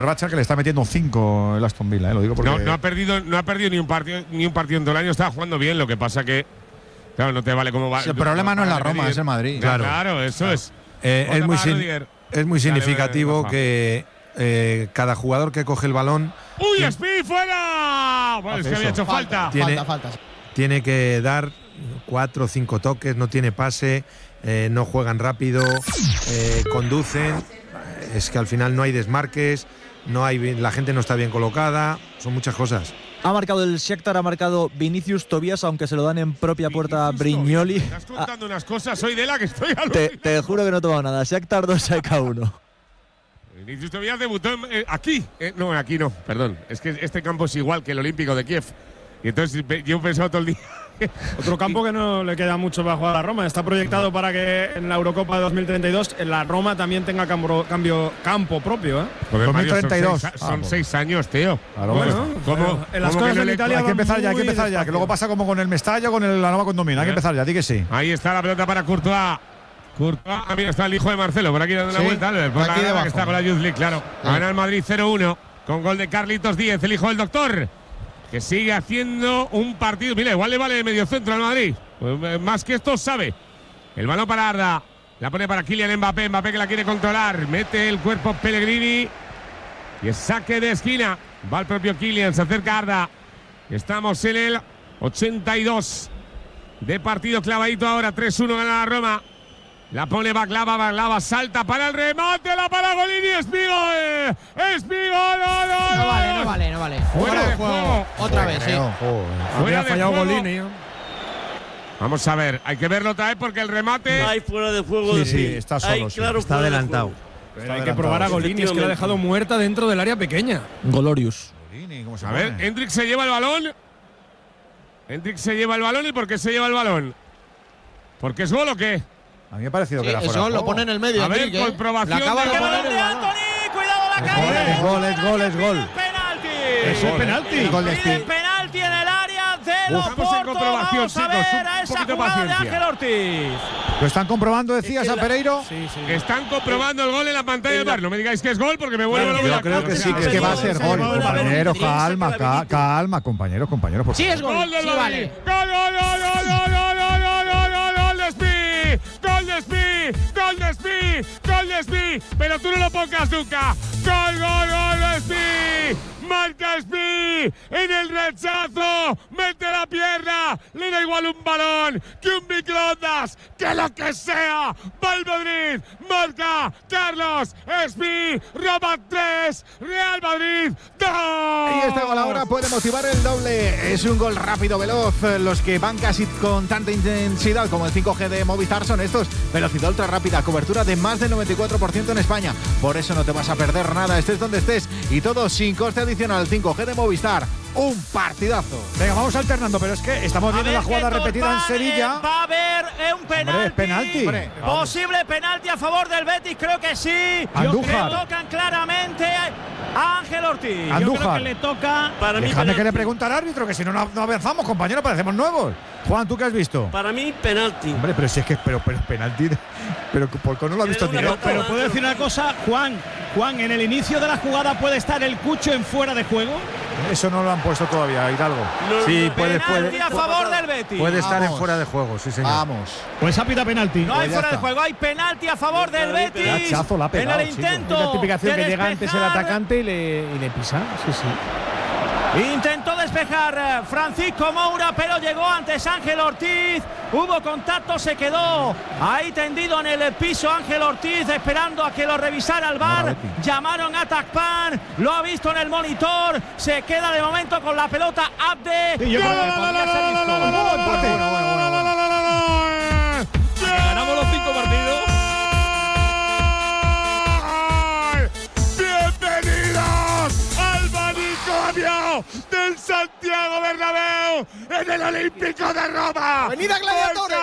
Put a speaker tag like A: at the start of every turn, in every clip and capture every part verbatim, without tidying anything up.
A: racha que le está metiendo cinco el Aston Villa, ¿eh? Lo digo porque…
B: No, no ha perdido, no ha perdido ni un partido ni un partido en todo el año, estaba jugando bien, lo que pasa que claro, no te vale como va.
C: El problema no es la Roma, es el Madrid.
B: Claro, claro eso claro. es.
D: Eh, es, muy sin, es muy significativo Dale, que eh, cada jugador que coge el balón…
B: ¡Uy, Speed fuera! Bueno, es que había hecho falta.
C: Falta,
D: tiene,
C: falta, falta.
D: Tiene que dar cuatro o cinco toques, no tiene pase, eh, no juegan rápido, eh, conducen. Es que al final no hay desmarques, no hay, la gente no está bien colocada, son muchas cosas.
E: Ha marcado el Shakhtar, ha marcado Vinicius Tobias, aunque se lo dan en propia puerta a Brignoli.
B: Me estás contando ah, unas cosas hoy de la que estoy al
E: te, te juro que no he tomado nada. Shakhtar dos, A E K uno.
B: Vinicius Tobias debutó en, eh, aquí. Eh, no, aquí no, perdón. Es que este campo es igual que el Olímpico de Kiev. Y entonces yo he pensado todo el día…
F: Otro campo que no le queda mucho para jugar a la Roma. Está proyectado para que en la Eurocopa de dos mil treinta y dos en la Roma también tenga campo, cambio, campo propio. ¿eh?
A: dos mil treinta y dos.
B: Son, seis, son ah, seis años, tío.
A: Claro,
F: bueno,
B: ¿cómo,
F: en las cosas
B: no
F: en
B: le,
F: Italia
A: hay que empezar ya, hay que empezar
F: despacio.
A: ya. Que luego pasa como con el Mestalla, con el, la Nova Condomina. ¿Eh? Hay que empezar ya, di que sí.
B: Ahí está la pelota para Courtois. Courtois, ah, mira, está el hijo de Marcelo, por aquí dando
C: sí,
B: una vuelta. Por
C: aquí
B: la que está con la Youth League, claro. Sí. Gana el Madrid cero uno con gol de Carlitos Díez, el hijo del doctor, que sigue haciendo un partido. Mira, igual le vale de medio centro al Madrid. Pues más que esto sabe. El balón para Arda. La pone para Kylian Mbappé. Mbappé que la quiere controlar. Mete el cuerpo Pellegrini. Y es saque de esquina. Va el propio Kylian. Se acerca Arda. Estamos en el ochenta y dos de partido clavadito ahora. tres uno gana la Roma. La pone Baklava. Baklava salta para el remate. La para Golini. Espigo. Eh. Espigo. No, no,
C: no vale, no vale, no vale.
B: Fuera de juego.
C: Otra vez, sí.
F: Fuera de fallado Golini.
B: Vamos a ver, hay que verlo otra vez porque el remate…
G: No hay fuera de juego.
A: Sí,
G: de
A: sí, está solo,
G: hay,
A: sí.
G: claro,
D: Está adelantado.
F: Pero está hay que probar a Golini, es que la ha dejado muerta dentro del área pequeña.
E: Golorius.
A: Golini, ¿cómo se
B: a
A: pone?
B: ver, Hendrik se lleva el balón. Hendrik se lleva el balón. ¿Y por qué se lleva el balón? ¿Porque es gol o qué?
A: A mí me ha parecido
C: Sí,
A: que era fuera
C: eso
A: de
C: lo
A: juego.
C: pone en el medio.
B: A ver,
C: Enrique,
B: comprobación
C: ¿eh? acaba
B: de
C: de
B: gol
C: poner
B: de
C: el balón.
H: Anthony, cuidado la caída.
A: Es gol, es gol, es gol.
H: Penalti.
F: Eso es penalti.
C: El gol de
H: Piden
C: Speed.
H: penalti en el área de los
B: Estamos en comprobación,
H: Vamos a
B: chicos,
H: ver
B: un
H: a esa
B: poquito de
H: jugada de
B: paciencia.
H: Ángel Ortiz.
A: ¿Lo están comprobando, decías, a Pereiro?
F: Sí, sí.
B: Están comprobando el gol en la pantalla de bar. No me digáis que es gol porque me vuelvo
D: Yo
B: loco.
D: creo que sí,
A: Es que va a ser gol. Compañeros,
G: Benítez.
A: calma, ca- calma, compañeros, compañeros. Por
C: Sí, es gol.
B: Gol del
C: Sí,
B: Madrid.
C: vale.
B: Gol, gol, gol, gol, gol, gol, gol, gol, gol, gol de Speed. Gol de Speed. Gol de Speed. Gol de Speed. Pero tú no lo pongas nunca. Gol, gol, gol de Speed. Marca Speed en el rechazo, mete la pierna, le da igual un balón que un microondas, que lo que sea. Va el Madrid, marca Carlos Speed, Roma tres, Real Madrid dos.
I: Y este gol ahora puede motivar el doble. Es un gol rápido, veloz. Los que van casi con tanta intensidad como el cinco G de Movistar son estos. Velocidad ultra rápida, cobertura de más del noventa y cuatro por ciento en España. Por eso no te vas a perder nada, estés donde estés. Y todo sin coste adicional. cinco G de Movistar. Un partidazo.
A: Venga, vamos alternando, pero es que estamos viendo la jugada repetida en
H: Torpan,
A: Sevilla.
H: eh, va a haber eh, un penalti.
A: Hombre, es penalti. Hombre,
H: Posible penalti a favor del Betis, creo que sí.
A: Andújar.
H: Le tocan claramente a Ángel Ortiz.
A: Andújar.
H: Yo creo que le toca.
G: Para mí,
A: Déjame que
G: penalti.
A: le pregunte al árbitro, que si no, no no avanzamos, compañero, parecemos nuevos. Juan, ¿tú qué has visto?
G: Para mí, penalti.
A: Hombre, pero si es que pero, pero es penalti. Pero ¿por qué no lo ha visto en
G: Pero-
A: directo?
H: Pero puedo decir una cosa, Juan. Juan, en el inicio de la jugada puede estar el Cucho en fuera de juego.
A: Eso no lo han puesto todavía, Hidalgo.
G: No,
D: Sí,
G: no,
D: puede,
H: Penalti
D: puede,
H: a favor del Betis.
D: puede estar en
C: Vamos.
D: fuera de juego, sí señor.
C: Vamos.
F: Pues ha pitado penalti.
H: No hay
C: Pues ya
H: fuera de
C: está.
H: juego, hay penalti a favor del Betis.
A: El hachazo la ha pegado,
H: en el
A: chico.
H: intento.
F: La tipificación
H: de
F: que llega antes el
H: despejar.
F: atacante y le, y le pisa. Sí, sí.
H: Intentó despejar eh, Francisco Moura, pero llegó antes Ángel Ortiz. Hubo contacto, se quedó ahí tendido en el piso Ángel Ortiz, esperando a que lo revisara el V A R. Llamaron a Tacpan, lo ha visto en el monitor. Se queda de momento con la pelota Abde.
F: Sí, yo creo que podría ser esto.
B: Ganamos los cinco partidos. Bienvenidos al manicomio del Santiago Bernabéu en el Olímpico de Roma.
C: ¡Venid a gladiadores!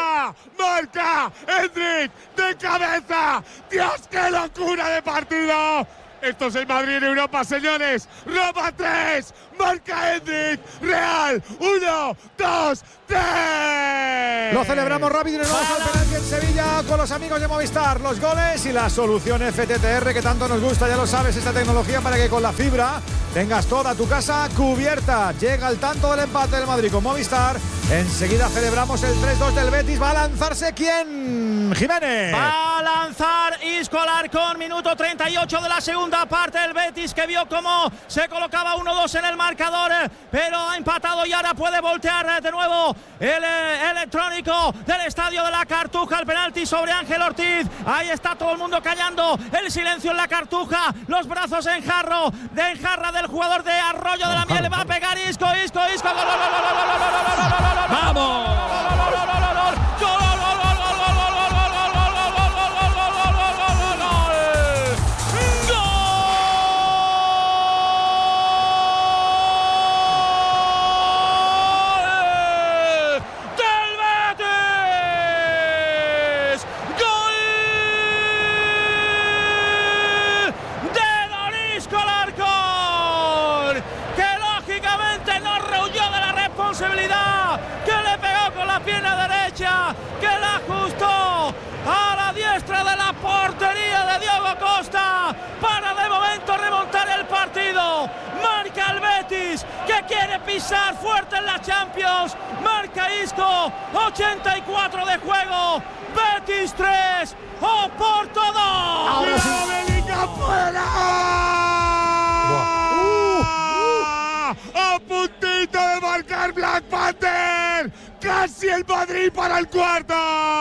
B: Marca, marca, Hendrik de cabeza. Dios, qué locura de partido. Esto es el Madrid en Europa, señores. Roma tres, marca Endrick. Real, uno, dos, tres.
A: Lo celebramos rápido y nos vamos al penalti en Sevilla con los amigos de Movistar. Los goles y la solución F T T R que tanto nos gusta, ya lo sabes, esta tecnología para que con la fibra tengas toda tu casa cubierta. Llega el tanto del empate del Madrid con Movistar. Enseguida celebramos el tres dos del Betis. ¿Va a lanzarse quién? Jiménez.
H: Va a lanzar Isco Alarcón, minuto treinta y ocho de la segunda parte. El Betis que vio cómo se colocaba uno dos en el marcador, pero ha empatado y ahora puede voltear de nuevo el eh, electrónico del Estadio de la Cartuja. El penalti sobre Ángel Ortiz. Ahí está todo el mundo callando. El silencio en la Cartuja. Los brazos en jarro, de en jarra del jugador de Arroyo de la Miel. Va a pegar Isco, Isco, Isco. Gol, gol, gol, gol, gol, gol, gol, gol, gol, gol,
J: ¡vamos!
H: que le pegó con la pierna derecha, que la ajustó a la diestra de la portería de Diego Costa para de momento remontar el partido. Marca el Betis, que quiere pisar fuerte en la Champions. Marca Isco, ochenta y cuatro de juego. Betis tres, Oporto dos.
A: Ahora sí.
B: ¡Fuera! ¡A puntito de marcar Black Panther! ¡Casi el Madrid para el cuarto!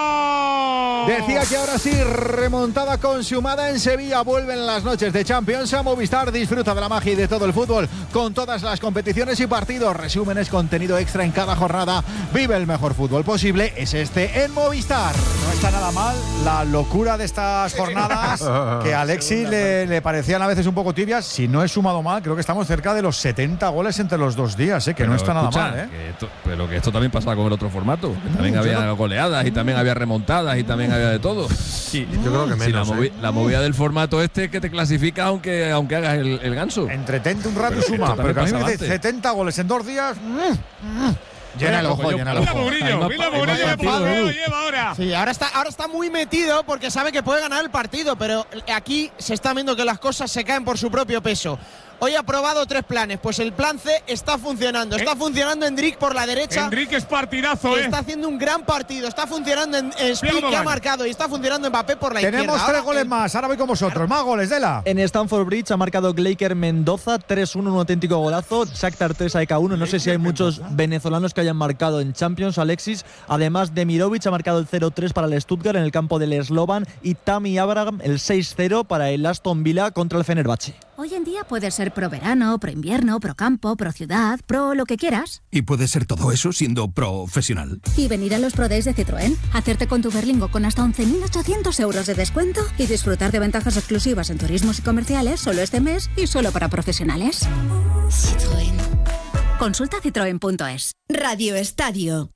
I: Decía que ahora sí, remontada consumada en Sevilla. Vuelven las noches de Champions a Movistar. Disfruta de la magia y de todo el fútbol con todas las competiciones y partidos. Resúmenes, contenido extra en cada jornada. Vive el mejor fútbol posible. Es este en Movistar.
A: No está nada mal la locura de estas jornadas que a Alexis le, le parecían a veces un poco tibias. Si no he sumado mal, creo que estamos cerca de los setenta goles entre los dos días, ¿eh? que
J: pero
A: no está
J: escucha,
A: nada mal. ¿eh?
J: que esto, pero que esto también pasaba con el otro formato. Que también
A: Mm,
J: había
A: no.
J: goleadas y también había remontadas y también había de todo.
D: Yo creo que
J: Sí, la,
D: menos.
J: movi
D: ¿eh?
J: la movida del formato este es que te clasifica aunque, aunque hagas el, el ganso.
A: Entretente un rato
J: Pero
A: y suma.
J: esto
A: Pero que a mí
J: también
A: me dice
J: pasaba antes.
A: setenta goles en dos días. mm, mm.
I: Llena el ojo, llena el
B: Mira
I: ojo.
B: Mourinho, mira Mourinho,
J: partido,
B: empate,
J: Edu.
B: lo lleva ahora.
K: Sí, ahora está, ahora está muy metido porque sabe que puede ganar el partido, pero aquí se está viendo que las cosas se caen por su propio peso. Hoy ha probado tres planes, pues el plan C está funcionando. Está
B: ¿Eh?
K: funcionando Endrick por la derecha.
B: Enrique es partidazo, ¿eh?
K: Está haciendo un gran partido. Está funcionando en, en Speed,
B: cómo
K: que ha
B: van.
K: marcado, y está funcionando Mbappé por la
A: Tenemos
K: izquierda.
A: tres
K: Ahora,
A: goles
K: el-
A: más. Ahora voy con vosotros. Más goles, Dela.
E: En Stamford Bridge ha marcado Gleiker Mendoza, tres uno, un auténtico golazo. Shakhtar tres a E K uno. No sé si hay muchos venezolanos que hayan marcado en Champions, Alexis. Además, Demirovic ha marcado el cero tres para el Stuttgart en el campo del Slovan y Tammy Abraham el seis cero para el Aston Villa contra el Fenerbahce.
L: Hoy en día puedes ser pro verano, pro invierno, pro campo, pro ciudad, pro lo que quieras.
M: Y puede ser todo eso siendo profesional.
L: Y venir a los Pro Days de Citroën, hacerte con tu Berlingo con hasta once mil ochocientos euros de descuento y disfrutar de ventajas exclusivas en turismos y comerciales solo este mes y solo para profesionales. Citroën. Consulta citroen punto es.
N: Radio Estadio.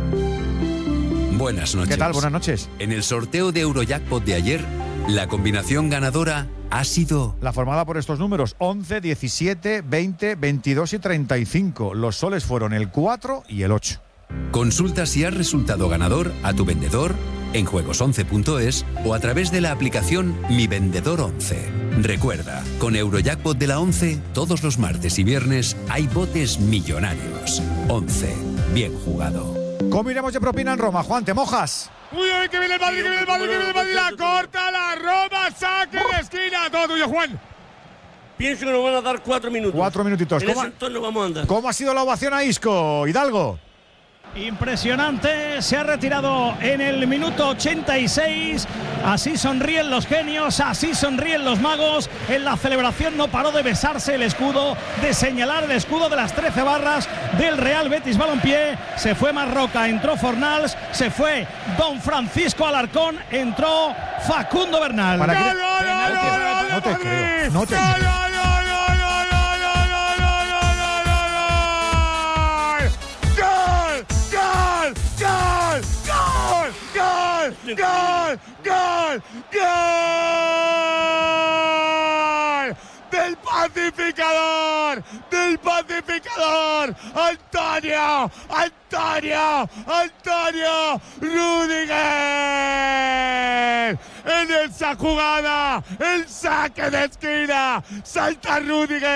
M: Buenas noches.
A: ¿Qué tal? Buenas noches.
M: En el sorteo de Eurojackpot de ayer, la combinación ganadora ha sido
A: La formada por estos números: once, diecisiete, veinte, veintidós y treinta y cinco. Los soles fueron el cuatro y el ocho.
M: Consulta si has resultado ganador a tu vendedor en juegos once punto es o a través de la aplicación Mi Vendedor once. Recuerda, con Eurojackpot de la once, todos los martes y viernes hay botes millonarios. once. Bien jugado.
A: ¿Cómo iremos de propina en Roma? Juan, ¿te mojas?
B: Uy, uy, que viene el Madrid, que viene el Madrid, que viene el Madrid. La corta la Roma, saque de esquina. Todo tuyo, Juan.
G: Pienso que nos van a dar cuatro minutos.
A: Cuatro minutitos.
G: En
A: ¿Cómo,
G: ese entorno vamos a andar.
A: ¿Cómo ha sido la ovación a Isco, Hidalgo?
H: Impresionante, se ha retirado en el minuto ochenta y seis. Así sonríen los genios, así sonríen los magos. En la celebración no paró de besarse el escudo, de señalar el escudo de las trece barras del Real Betis Balompié. Se fue Marroca, entró Fornals, se fue Don Francisco Alarcón, entró Facundo Bernal.
A: Para que-
B: ¡Gol, gol, gol, gol,
A: No te
B: Madrid!
A: creo, no te
B: ¡Gol,
A: creo.
B: gol, gol, gol, gol, gol, gol, gol, gol, gol, gol, gol, gol, gol, gol, pacificador, del pacificador, Antonio, Antonio, Antonio Rüdiger. En esa jugada, el saque de esquina, salta Rüdiger.